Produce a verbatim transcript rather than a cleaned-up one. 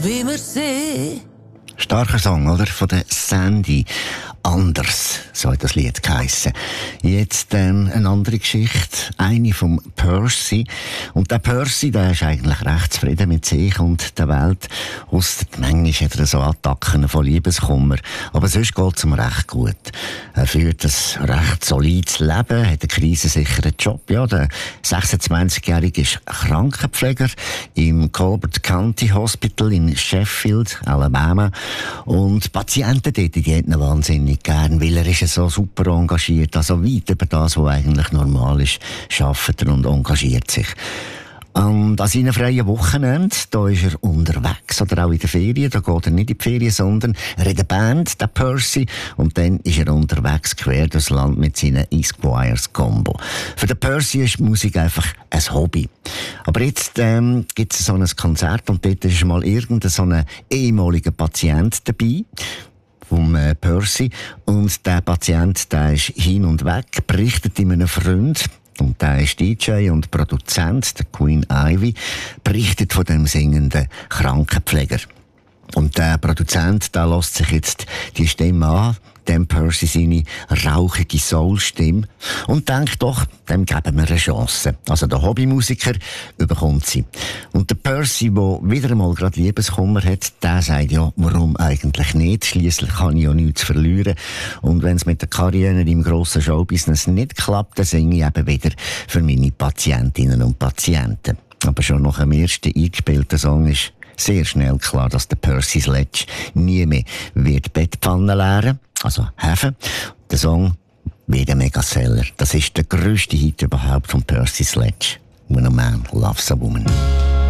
Wie wir sehen. Starker Song, oder? Von der Sandy. Anders, so hat das Lied geheissen. Jetzt ähm, eine andere Geschichte, eine vom Percy. Und der Percy, der ist eigentlich recht zufrieden mit sich und der Welt. Ausser manchmal hat er so Attacken von Liebeskummer. Aber sonst geht es ihm recht gut. Er führt ein recht solides Leben, hat einen krisensicheren Job. Ja, der sechsundzwanzigjährige ist Krankenpfleger im Colbert County Hospital in Sheffield, Alabama. Und Patienten dort, die hätten ihn wahnsinnig gern, weil er ist so super engagiert, also weit über das, was eigentlich normal ist, arbeitet er und engagiert sich. Und an seinen freien Wochenende, da ist er unterwegs, oder auch in der Ferien, da geht er nicht in die Ferien, sondern er hat eine Band, der Percy, und dann ist er unterwegs quer durchs Land mit seinen Esquires Combo. Für den Percy ist Musik einfach ein Hobby. Aber jetzt ähm, gibt es so ein Konzert und dort ist mal irgendein so ein ehemaliger Patient dabei, vom äh, Percy, und der Patient, der ist hin und weg, berichtet ihm einem Freund, und der ist D J und Produzent, der Queen Ivy, berichtet von dem singenden Krankenpfleger. Und der Produzent, der lässt sich jetzt die Stimme an, dem Percy seine rauchige Soul-Stimme, und denkt doch, dem geben wir eine Chance. Also der Hobbymusiker überkommt sie. Und der Percy, der wieder einmal gerade Liebeskummer hat, der sagt ja, warum eigentlich nicht? Schliesslich kann ich ja nichts verlieren. Und wenn es mit der Karriere im grossen Showbusiness nicht klappt, dann singe ich eben wieder für meine Patientinnen und Patienten. Aber schon nach dem ersten eingespielten Song ist sehr schnell klar, dass der Percy Sledge nie mehr wird Bettpfannen leeren, also haben. Der Song wird ein Megaseller. Das ist der grösste Hit überhaupt von Percy Sledge. When a man loves a woman.